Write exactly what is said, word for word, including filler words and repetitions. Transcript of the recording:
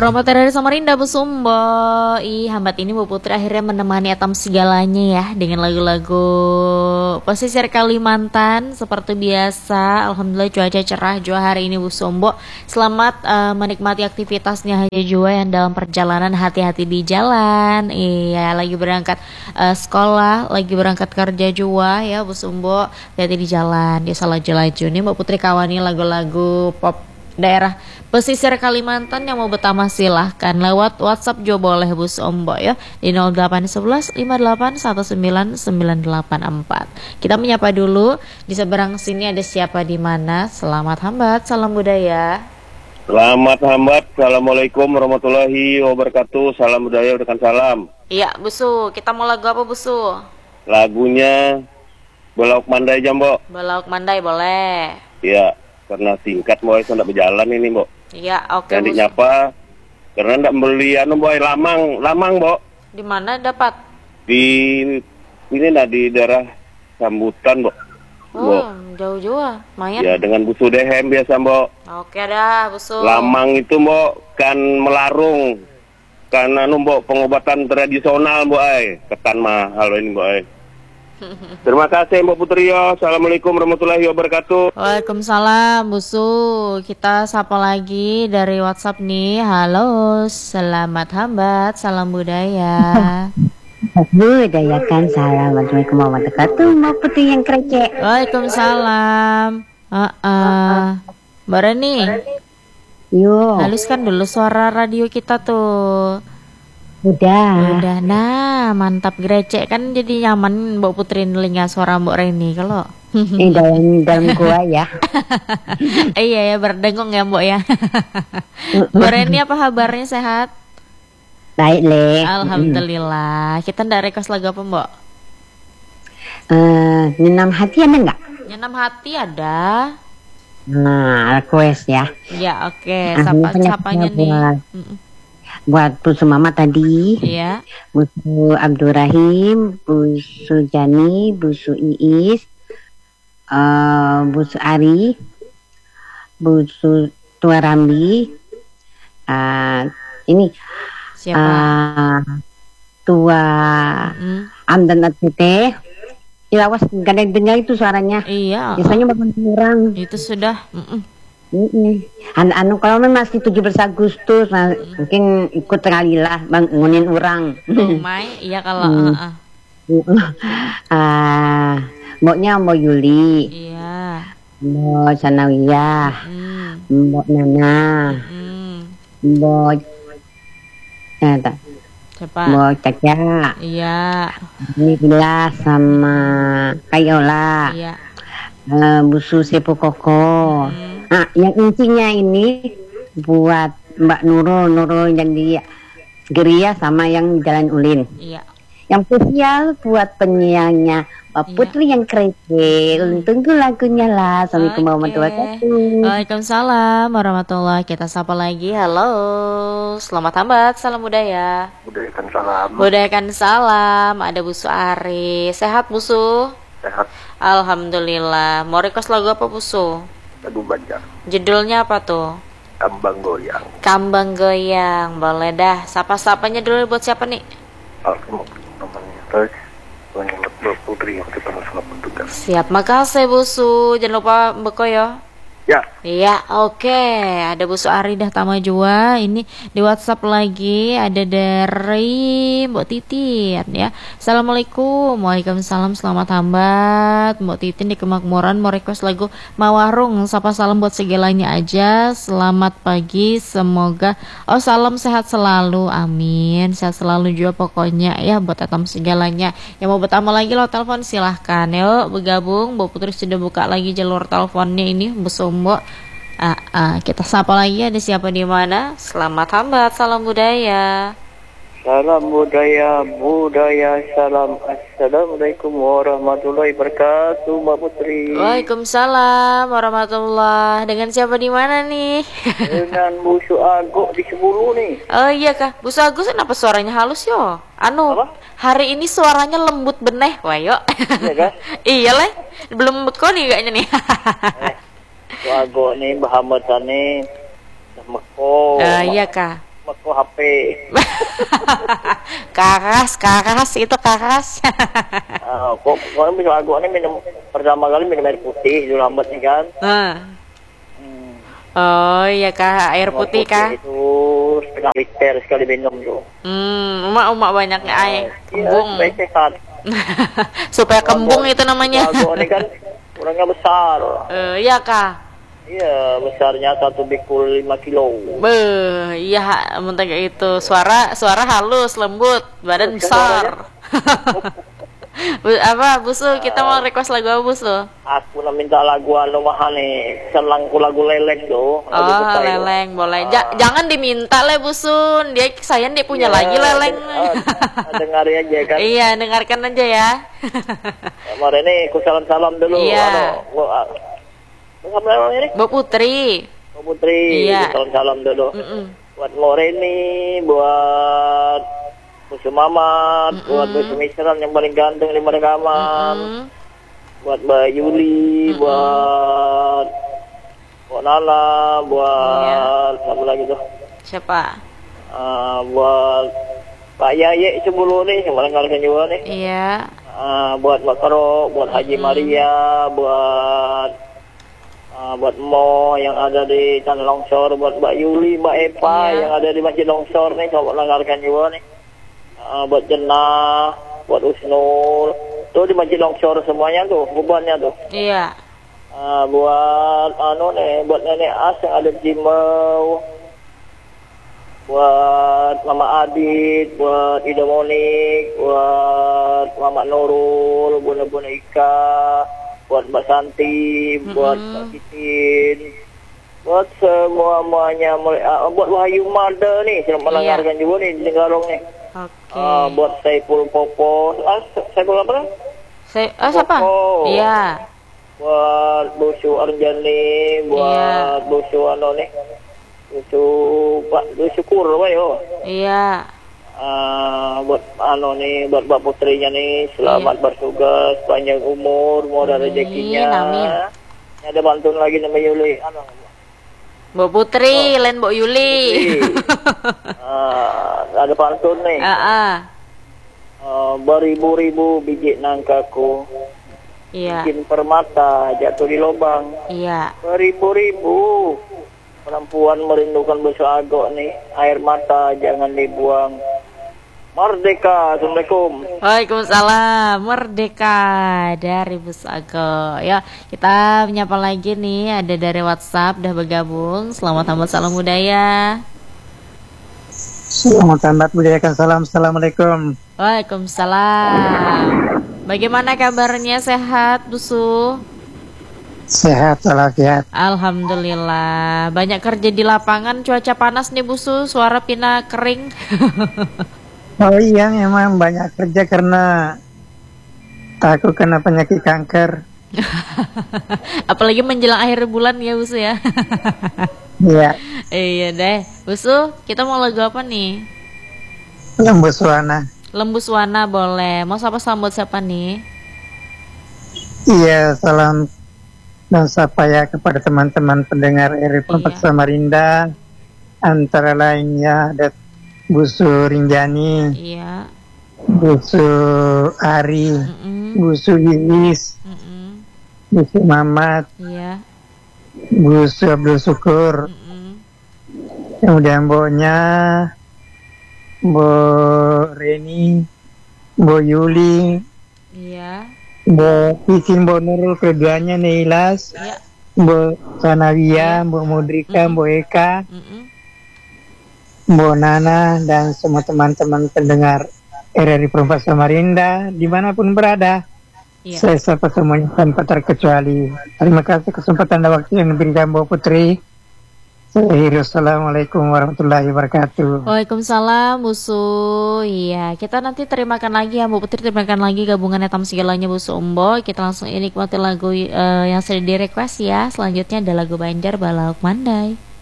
Promoter dari Samarinda Bu Sumbo. Ih, hambat ini Bu Putri akhirnya menemani Atam segalanya ya dengan lagu-lagu pesisir Kalimantan seperti biasa. Alhamdulillah cuaca cerah jua hari ini Bu Sumbo. Selamat uh, menikmati aktivitasnya Haja Jua yang dalam perjalanan, hati-hati di jalan. Iya, lagi berangkat uh, sekolah, lagi berangkat kerja jua ya Bu Sumbo. Hati-hati di jalan. Dia salah laju nih Bu Putri kawani lagu-lagu pop daerah pesisir Kalimantan yang mau bertambah silahkan lewat WhatsApp juga boleh Bu Sombo ya di nol delapan satu satu lima delapan satu sembilan sembilan delapan empat. Kita menyapa dulu di seberang sini ada siapa di mana. Selamat hambat, salam budaya. Selamat hambat, assalamualaikum warahmatullahi wabarakatuh. Salam budaya, rekan salam. Iya Busu, kita mau lagu apa Busu? Lagunya Belauk Mandai Jambo. Belauk Mandai boleh. Iya. Karena singkat boy, saya tidak berjalan ini Bo. Iya, oke. Okay, jadi nyapa karena tidak beli anu boy lamang, lamang Bo. Di mana dapat? Di ini nah di daerah Sambutan Bo. Oh, jauh-jauh, lumayan. Ya dengan busu dehem biasa Bo. Oke dah, busu. Lamang itu Bo kan melarung. Karena anu Bo pengobatan tradisional Bo ay. Ketan mahal ini Bo ay. Terima kasih Mbak Putrio. Assalamualaikum warahmatullahi wabarakatuh. Waalaikumsalam Busu. Kita sapa lagi dari WhatsApp nih. Halo, selamat hambat, salam budaya. Budaya kan, salam. Assalamualaikum warahmatullahi wabarakatuh. Mbak Putri yang krecek. Waalaikumsalam. Uh -uh. Mbak Reni, yuk haluskan dulu suara radio kita tuh. Udah. Udah, nah mantap grecek kan jadi nyaman Mbak Putri nelinga suara Mbak Reni kalau. Ini dalam dalam gua ya. Iya ya berdengung ya Mbak ya. Mbak Reni apa kabarnya, sehat? Baik le. Alhamdulillah. Kita ndak request lagu apa Mbak? Uh, nyenam hati ada nggak? Nyenam hati ada. Nah request ya. Ya oke. Okay. Sapa sapanya nih. Buat Busu Mama tadi, iya. Busu Abdurrahim, Busu Jani, Busu Iis, uh, Busu Ari, Busu Tua Rambi, uh, ini siapa? Uh, Tua mm. Amdan Atute. Ilawas gak ada yang dengar itu suaranya. Iya. Biasanya bangun orang. Itu sudah. Mm -mm. Anu, anu kalau memang masih tujuh belas Agustus nah, mm. mungkin ikut kali lah bangunin orang. Oh my, iya kalau hmm. uh -uh. uh, Mboknya Mbok Yuli. Iya. Mbok Sanawiyah. Mm. Mbok Nana. Mm. Mbok eh, tak. Siapa? Mbok Caca. Iya. Ini Bila sama Kayola. Iya. Uh, Busu Sepu Koko. Hmm. Nah, yang intinya ini buat Mbak Nurul, Nurul yang di Geria sama yang Jalan Ulin. Iya. Yang spesial buat penyiarnya Mbak iya. Putri yang krecek. Hmm. Tunggu lagunya lah. Assalamualaikum warahmatullahi wabarakatuh. Waalaikumsalam warahmatullahi. Kita sapa lagi. Halo, selamat hambat, salam budaya. Budayakan salam. Budayakan salam. Ada Busu Ari. Sehat Busu? Sehat. Alhamdulillah. Mau request lagu apa Busu? Lagu Banjar. Judulnya apa tuh? Kambang Goyang. Kambang Goyang. Boleh dah. Sapa-sapanya dulu buat siapa nih? Aku namanya Terus Mbak Putri yang kita selamat bertugas. Siap, makasih Busu. Jangan lupa beko ya. Ya. Iya, oke. Okay. Ada Busu Ari dah Tama Jua. Ini di WhatsApp lagi ada dari Mbok Titin ya. Assalamualaikum. Waalaikumsalam. Selamat hambat. Mbok Titin di Kemakmuran mau request lagu Mawarung. Sapa salam buat segalanya aja. Selamat pagi. Semoga oh salam sehat selalu. Amin. Sehat selalu juga pokoknya ya buat atam segalanya. Yang mau bertambah lagi lo telepon silahkan. Yuk bergabung. Mbok Putri sudah buka lagi jalur teleponnya ini. Busu Mbok, ah, ah, kita sapa lagi ada siapa di mana? Selamat hambat, salam budaya. Salam budaya, budaya, salam. Assalamualaikum warahmatullahi wabarakatuh, Mbak Putri. Waalaikumsalam warahmatullahi. Dengan siapa di mana nih? Dengan Busu Agus di Sebulu nih. Oh iya kah, Busu Agus kenapa suaranya halus yo? Anu, apa? Hari ini suaranya lembut beneh, wayo. Iya kah? Iya lah, belum beko nih kayaknya nih. Wago nih Bahamatan nih Meko. Uh, iya kah? Meko kok H P. Karas, karas itu karas. Ah, kok kok bisa aku ini minum pertama kali minum air putih dulu lambat nih kan. Nah. Hmm. Oh iya kah, air putih kah? Itu setengah liter sekali minum tuh. Hmm, emak-emak banyaknya air kembung. Iya, supaya sehat. Supaya kembung itu namanya. Aku ini kan kurangnya besar. Eh, iya kah? Iya, besarnya satu bikul lima kilo. Beh, iya, mentega itu suara suara halus, lembut, badan besar. Bu, apa Busu, kita mau request lagu apa Busu? Aku nak minta lagu anu mahal nih, selangku lagu leleng tuh. Lagu Oh, Kutai leleng tuh. boleh. Ah. Ja, jangan diminta le Busun. Dia sayang dia punya Iya, lagi leleng. ah, dengar aja kan. Iya, dengarkan aja ya. Kemarin nih, aku salam-salam dulu. Iya. Anu, gua, siapa namanya nih? Bu Putri. Bu Putri. Iya. Salam-salam dulu. Mm-mm. Buat Moreni, buat Musuh Mamat, Mm-mm. buat Musuh Misran yang paling ganteng di rekaman, Mm-mm. buat Mbak Yuli, Mm-mm. buat buat Nana, buat apa lagi tuh? Siapa? Ah, buat Pak Yaye sebelum nih, yang paling ganteng juga nih. Iya. Ah, buat Mbak Karo, buat Haji Mm-mm. Maria, buat ah, buat Mo yang ada di Tanah Longsor, buat Mbak Yuli, Mbak Eva Iya. yang ada di Masjid Longsor nih, coba dengarkan juga nih. Ah, buat Jenah, buat Usnul, tuh di Masjid Longsor semuanya tuh, bebannya tuh. Iya. Ah, buat anu nih, buat Nenek As yang ada di Jimau, buat Mama Adit, buat Ida Monik, buat Mama Nurul, Bunda-Bunda Ika, buat Mbak Santi, buat Mm-mm. Mbak Titin, buat semua-muanya, uh, buat Wahyu Mada nih, saya mendengarkan juga nih di Garong nih. Oke. Ah, buat Saiful Popo, ah, Saiful apa nih? Saya, oh siapa? Popo. Iya. Buat Busu Arjani, buat Iya. Busu ano nih, Busu Pak Busu Kur, apa yo? Iya. Ah, buat ano nih, buat Mbak Putrinya nih, selamat Iya. bertugas, panjang umur, murah Amin, rezekinya. amin. Ada bantuan lagi nama Yuli, ano? Bu Putri, lain Bu Yuli. Ah, ada pantun nih. Ah, ah. Ah, beribu-ribu biji nangkaku, Iya. bikin permata jatuh di lubang. Iya. Beribu-ribu perempuan merindukan besok agok nih, air mata jangan dibuang. Merdeka, Assalamualaikum. Waalaikumsalam, merdeka dari Bus Ago. Ya, kita menyapa lagi nih, ada dari WhatsApp udah bergabung. Selamat Hamid salam budaya. Selamat tamat budayakan salam. Assalamualaikum. Waalaikumsalam. Bagaimana kabarnya, sehat Busu? Sehat walafiat. Alhamdulillah. Banyak kerja di lapangan, cuaca panas nih Busu, suara Pina kering. Oh iya, memang banyak kerja karena takut kena penyakit kanker. Apalagi menjelang akhir bulan ya Busu ya. Iya, Iya deh. Busu, kita mau lagu apa nih? lembu suana. Lembu Suwana boleh. Mau sapa sambut siapa nih? Iya, salam dan sapa ya kepada teman-teman pendengar R I Empat Iya. Samarinda. Antara lainnya ada Busu Rinjani, Iya. Busu Ari, Mm-mm. Busu Iis, Mm-mm. Busu Mamat, Iya. Busu Abdul Syukur. Mm-mm. Kemudian Mboknya Mbok Reni, Mbok Yuli, Iya. Mbok Vivi, Mbok Nurul, keduanya Neilas, Iya. Mbok Sanawia, Mbok Mudrika, Mbok Eka, Mm-mm. Mbok Nana, dan semua teman-teman pendengar R R I Perempat Samarinda dimanapun berada. Iya. Saya sapa semuanya tanpa terkecuali. Terima kasih kesempatan dan waktu yang diberikan Mbok Putri. Saya akhiri, Assalamualaikum warahmatullahi wabarakatuh. Waalaikumsalam Busu. Iya, kita nanti terimakan lagi ya Bu Putri, terimakan lagi gabungan etam segalanya Busu Umbo. Kita langsung nikmati lagu eh, yang sudah di request ya. Selanjutnya ada lagu Banjar Balauk Mandai.